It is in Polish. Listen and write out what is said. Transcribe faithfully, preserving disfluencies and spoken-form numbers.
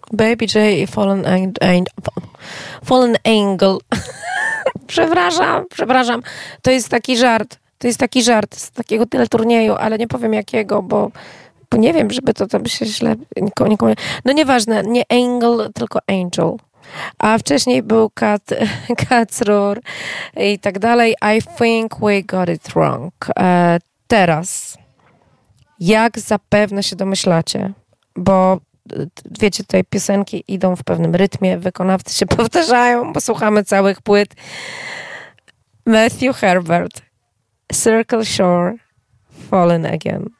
Baby J i Fallen, Ang- Fallen Angel. przepraszam, przepraszam. To jest taki żart. To jest taki żart z takiego teleturnieju, ale nie powiem jakiego, bo, bo nie wiem, żeby to tam się źle... Nikomu, nikomu, no nieważne, nie Angel, tylko Angel. A wcześniej był Cat, Cat's Roar i tak dalej. I think we got it wrong. E, teraz, jak zapewne się domyślacie, bo wiecie, tutaj piosenki idą w pewnym rytmie, wykonawcy się powtarzają, bo słuchamy całych płyt. Matthew Herbert, Circle Shore, Fallen Again.